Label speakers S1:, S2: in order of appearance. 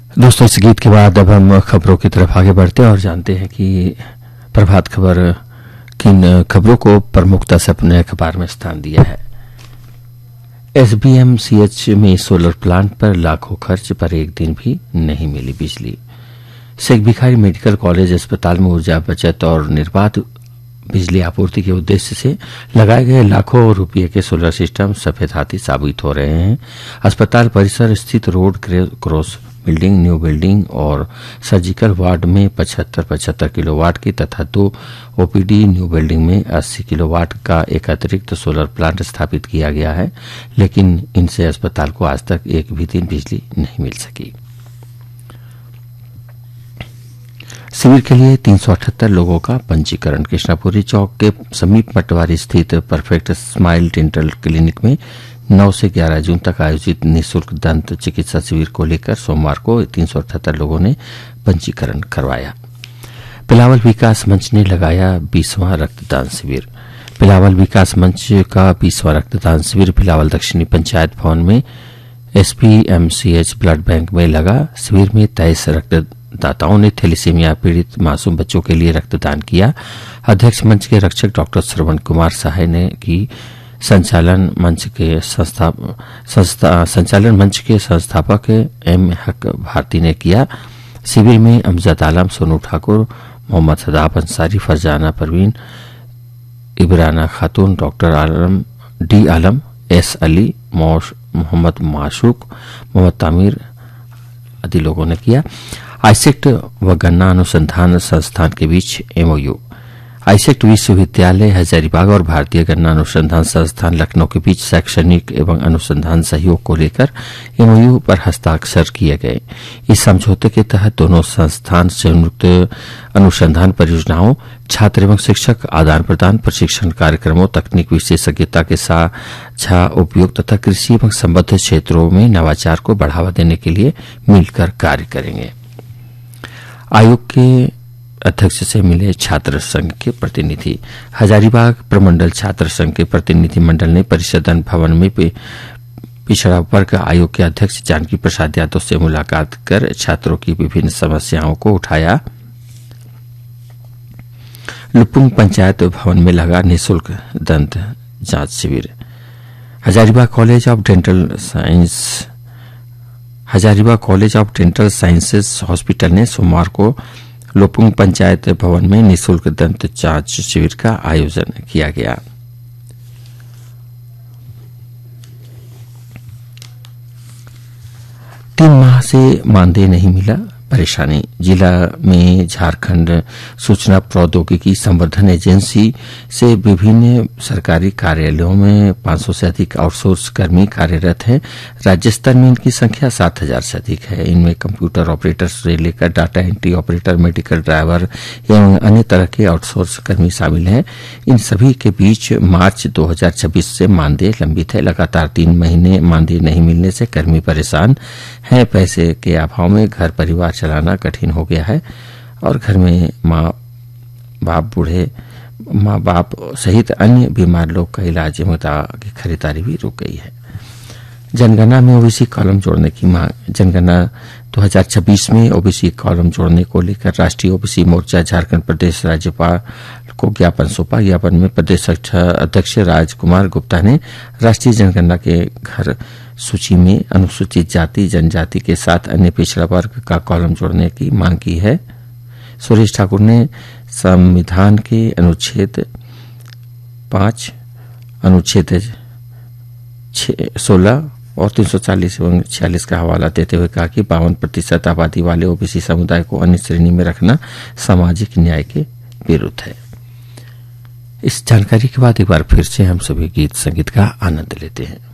S1: दोस्तों, इस गीत के बाद अब हम खबरों की तरफ आगे बढ़ते हैं और जानते हैं कि प्रभात खबर किन खबरों को प्रमुखता से अपने अखबार में स्थान दिया है। SBMCH में सोलर प्लांट पर लाखों खर्च पर एक दिन भी नहीं मिली बिजली। शेख भिखारी मेडिकल कॉलेज अस्पताल में ऊर्जा बचत और निर्बाध बिजली आपूर्ति के उद्देश्य से लगाए गए लाखों रुपये के सोलर सिस्टम सफेद हाथी साबित हो रहे हैं। अस्पताल परिसर स्थित road cross building, new building और सर्जिकल वार्ड में 75 किलोवाट की तथा 2 OPD न्यू बिल्डिंग में 80 किलोवाट का एक अतिरिक्त सोलर प्लांट स्थापित किया गया है, लेकिन इनसे अस्पताल को आज तक एक भी दिन बिजली नहीं मिल सकी। शिविर के लिए 378 लोगों का पंजीकरण। कृष्णापुरी चौक के समीप पटवारी स्थित परफेक्ट स्माइल डेंटल क्लिनिक में 9 से 11 जून तक आयोजित निःशुल्क दंत चिकित्सा शिविर को लेकर सोमवार को 378 लोगों ने पंजीकरण करवाया। पिलावल विकास मंच ने लगाया 20वां रक्तदान शिविर। पिलावल विकास मंच का 20वां रक्तदान शिविर पिलावल दक्षिणी पंचायत भवन में SBMCH ब्लड बैंक में लगा। शिविर में 23 रक्तदाताओं ने थैलेसीमिया पीड़ित मासूम बच्चों के लिए रक्तदान किया। अध्यक्ष मंच के रक्षक डॉक्टर श्रवण कुमार सहाय ने की। संचालन मंच के संस्थापक M हक भारती ने किया। शिविर में अमजद आलम, सोनू ठाकुर, मोहम्मद सदाब अंसारी, फरजाना परवीन, इब्राना खातून, डॉक्टर D आलम, S अली, मोहम्मद माशूक, मोहम्मद तामिर आदि लोगों ने किया। आईसेक्ट व गन्ना अनुसंधान संस्थान के बीच MOU। आईसेक्ट विश्वविद्यालय हजारीबाग और भारतीय गन्ना अनुसंधान संस्थान लखनऊ के बीच शैक्षणिक एवं अनुसंधान सहयोग को लेकर MOU पर हस्ताक्षर किए गए। इस समझौते के तहत दोनों संस्थान संयुक्त अनुसंधान परियोजनाओं, छात्र एवं शिक्षक आदान प्रदान, प्रशिक्षण कार्यक्रमों, तकनीक विशेषज्ञता के साझा उपयोग तथा कृषि एवं संबद्ध क्षेत्रों में नवाचार को बढ़ावा देने के लिए मिलकर कार्य करेंगे। आयोग के अध्यक्ष से मिले छात्र संघ के प्रतिनिधि। हजारीबाग प्रमंडल छात्र संघ के प्रतिनिधि मंडल ने परिषदन भवन में पिछड़ा वर्ग आयोग के अध्यक्ष जानकी प्रसाद यादव से मुलाकात कर छात्रों की विभिन्न समस्याओं को उठाया। लुपुंग पंचायत भवन में लगा निःशुल्क दंत जांच शिविर। Hazaribagh college of dental sciences hospital ने सोमवार को लोपुंग पंचायत भवन में निःशुल्क दंत जांच शिविर का आयोजन किया गया। तीन माह से मानदेय नहीं मिला, परेशानी। जिला में झारखंड सूचना प्रौद्योगिकी संवर्धन एजेंसी से विभिन्न सरकारी कार्यालयों में 500 से अधिक आउटसोर्स कर्मी कार्यरत हैं। राज्य स्तर में इनकी संख्या 7000 से अधिक है। इनमें कंप्यूटर ऑपरेटर से लेकर data entry operator, medical driver एवं अन्य तरह के आउटसोर्स कर्मी शामिल हैं। इन सभी के बीच मार्च 2026 से मानदेय लंबित है। लगातार 3 महीने मानदेय नहीं मिलने से कर्मी परेशान हैं। पैसे के अभाव में घर परिवार चलाना कठिन हो गया है और घर में माँ बाप सहित अन्य बीमार लोग का इलाज एवं की खरीदारी भी रुक गई है। जनगणना में ओबीसी कॉलम जोड़ने की मांग। जनगणना 2026 में ओबीसी कॉलम जोड़ने को लेकर राष्ट्रीय ओबीसी मोर्चा झारखंड प्रदेश राज्यपाल को ज्ञापन सौंपा। ज्ञापन में प्रदेश अध्यक्ष राजकुमार गुप्ता ने राष्ट्रीय जनगणना के घर सूची में अनुसूचित जाति जनजाति के साथ अन्य पिछड़ा वर्ग का कॉलम जोड़ने की मांग की है। सुरेश ठाकुर ने संविधान के अनुच्छेद 5, अनुच्छेद 16 और 340 एवं 46 का हवाला देते हुए कहा कि 52% आबादी वाले ओबीसी समुदाय को अन्य श्रेणी में रखना सामाजिक न्याय के विरुद्ध है। इस जानकारी के बाद एक बार फिर से हम सभी गीत संगीत का आनंद लेते हैं।